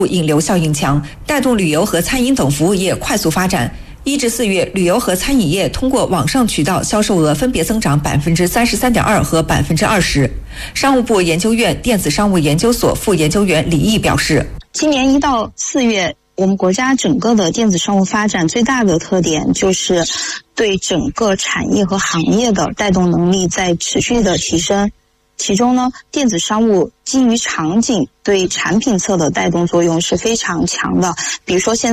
引流效应强，带动旅游和餐饮等服务业快速发展。1至4月，旅游和餐饮业通过网上渠道销售额分别增长33.2%和20%。商务部研究院电子商务研究所副研究员李毅表示， 今年1到4月，我们国家整个的电子商务发展最大的特点就是对整个产业和行业的带动能力在持续的提升。其中呢，电子商务基于场景对产品侧的带动作用是非常强的。比如说现